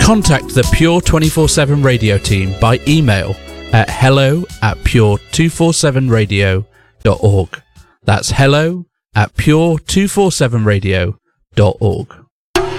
Contact the Pure 24/7 Radio team by email at hello@pure247radio.org. That's hello@pure247radio.org.